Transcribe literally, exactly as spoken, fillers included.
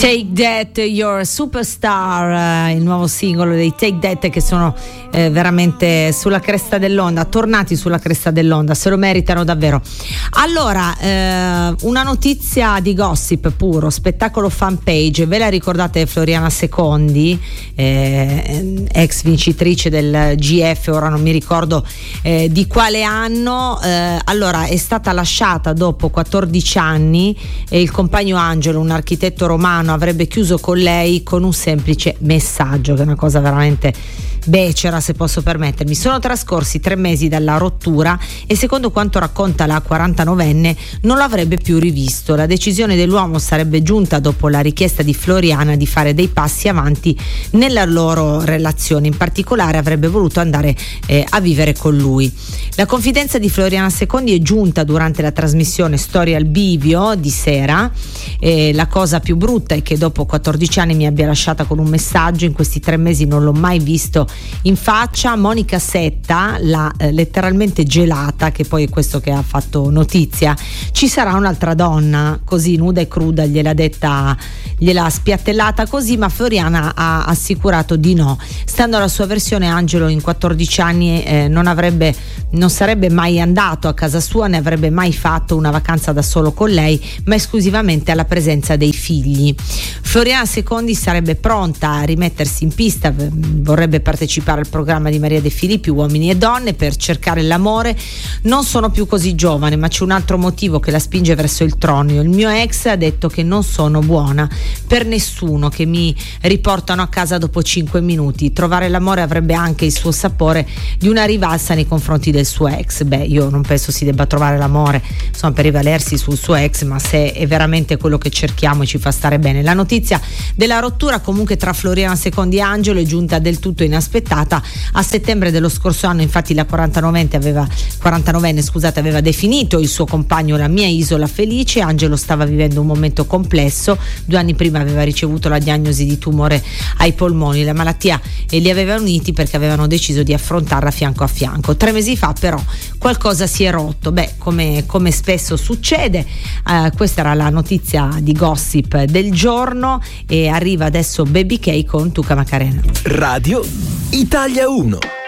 Take That, Your Superstar, il nuovo singolo dei Take That, che sono eh, veramente sulla cresta dell'onda, tornati sulla cresta dell'onda, se lo meritano davvero. Allora, eh, una notizia di gossip puro, spettacolo fan page, ve la ricordate Floriana Secondi, eh, ex vincitrice del G F, ora non mi ricordo eh, di quale anno, eh, allora è stata lasciata dopo quattordici anni e il compagno Angelo, un architetto romano, avrebbe chiuso con lei con un semplice messaggio, che è una cosa veramente becera, se posso permettermi. Sono trascorsi tre mesi dalla rottura e secondo quanto racconta la quarantanovenne non l'avrebbe più rivisto. La decisione dell'uomo sarebbe giunta dopo la richiesta di Floriana di fare dei passi avanti nella loro relazione, in particolare avrebbe voluto andare eh, a vivere con lui. La confidenza di Floriana Secondi è giunta durante la trasmissione Storia al bivio di sera. Eh, la cosa più brutta è che dopo quattordici anni mi abbia lasciata con un messaggio, in questi tre mesi non l'ho mai visto in faccia. Monica Setta l'ha eh, letteralmente gelata, che poi è questo che ha fatto notizia. Ci sarà un'altra donna, così nuda e cruda gliel'ha detta, gliel'ha spiattellata così, ma Floriana ha assicurato di no. Stando alla sua versione, Angelo in quattordici anni eh, non avrebbe non sarebbe mai andato a casa sua, ne avrebbe mai fatto una vacanza da solo con lei, ma esclusivamente alla presenza dei figli. Floriana Secondi sarebbe pronta a rimettersi in pista, vorrebbe partecipare al programma di Maria De Filippi, Uomini e Donne, per cercare l'amore. Non sono più così giovane, ma c'è un altro motivo che la spinge verso il trono. Il mio ex ha detto che non sono buona per nessuno, che mi riportano a casa dopo cinque minuti. Trovare l'amore avrebbe anche il suo sapore di una rivalsa nei confronti del suo ex. Beh, io non penso si debba trovare l'amore insomma per rivalersi sul suo ex, ma se è veramente quello che cerchiamo e ci fa stare bene. La notizia della rottura comunque tra Floriana Secondi e Angelo è giunta del tutto inaspettata. A settembre dello scorso anno infatti la quarantanovenne aveva, quarantanovenne scusate, aveva definito il suo compagno la mia isola felice. Angelo stava vivendo un momento complesso, due anni prima aveva ricevuto la diagnosi di tumore ai polmoni, la malattia e li aveva uniti perché avevano deciso di affrontarla fianco a fianco. Tre mesi fa però qualcosa si è rotto, beh come, come spesso succede. Eh, questa era la notizia di gossip del giorno e arriva adesso Baby K con Tuca Macarena. Radio Italia uno.